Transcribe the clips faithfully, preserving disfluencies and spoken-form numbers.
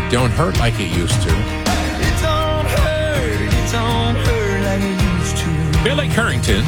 don't hurt like it used to. It don't hurt, it don't hurt like it used to. Billy Currington,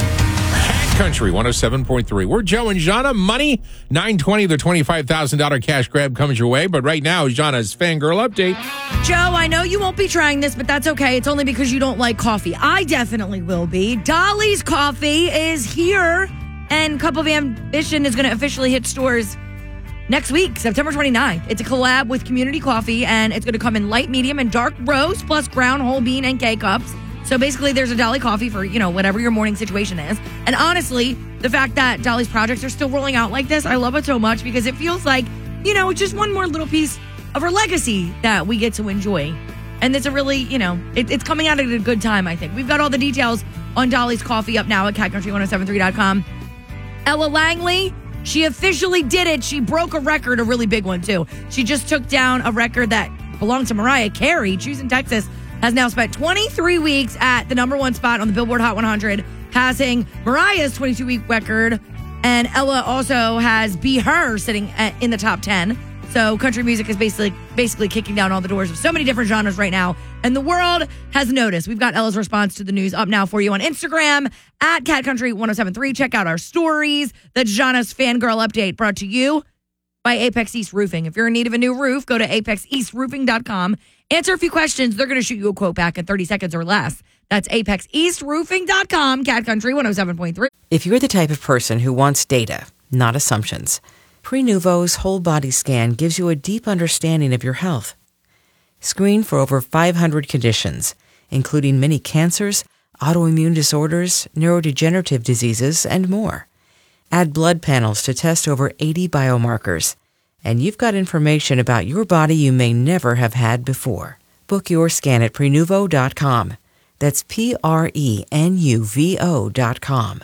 Cat Country one oh seven point three. We're Joe and Jana. Money, nine twenty, the twenty-five thousand dollars cash grab comes your way. But right now, Jana's fangirl update. Joe, I know you won't be trying this, but that's okay. It's only because you don't like coffee. I definitely will be. Dolly's Coffee is here, and Cup of Ambition is going to officially hit stores next week, September twenty-ninth. It's a collab with Community Coffee, and it's going to come in light, medium, and dark roast, plus ground, whole bean, and K-Cups. So basically, there's a Dolly Coffee for, you know, whatever your morning situation is. And honestly, the fact that Dolly's projects are still rolling out like this, I love it so much because it feels like, you know, just one more little piece of her legacy that we get to enjoy. And it's a really, you know, it, it's coming out at a good time, I think. We've got all the details on Dolly's Coffee up now at cat country ten seventy-three dot com. Ella Langley, she officially did it. She broke a record, a really big one, too. She just took down a record that belonged to Mariah Carey. Choosing Texas has now spent twenty-three weeks at the number one spot on the Billboard Hot one hundred, passing Mariah's twenty-two week record. And Ella also has Be Her sitting at, in the top ten. So country music is basically basically kicking down all the doors of so many different genres right now. And the world has noticed. We've got Ella's response to the news up now for you on Instagram at cat country ten seventy-three. Check out our stories. The Jana's Fangirl Update brought to you by Apex East Roofing. If you're in need of a new roof, go to apex east roofing dot com. Answer a few questions. They're going to shoot you a quote back in thirty seconds or less. That's apex east roofing dot com, Cat Country one oh seven point three. If you're the type of person who wants data, not assumptions, Prenuvo's whole body scan gives you a deep understanding of your health. Screen for over five hundred conditions, including many cancers, autoimmune disorders, neurodegenerative diseases, and more. Add blood panels to test over eighty biomarkers. And you've got information about your body you may never have had before. Book your scan at prenuvo dot com. That's P R E N U V O dot com.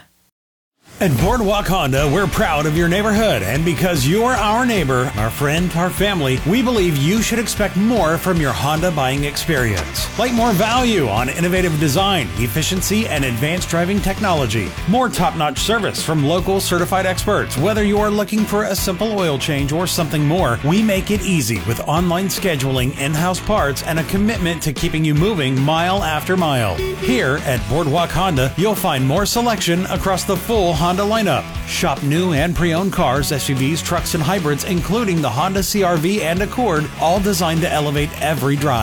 At Boardwalk Honda, we're proud of your neighborhood, and because you're our neighbor, our friend, our family, we believe you should expect more from your Honda buying experience. Like more value on innovative design, efficiency, and advanced driving technology. More top-notch service from local certified experts. Whether you are looking for a simple oil change or something more, we make it easy with online scheduling, in-house parts, and a commitment to keeping you moving mile after mile. Here at Boardwalk Honda, you'll find more selection across the full Honda lineup. Shop new and pre-owned cars, S U Vs, trucks, and hybrids, including the Honda C R V and Accord, all designed to elevate every drive.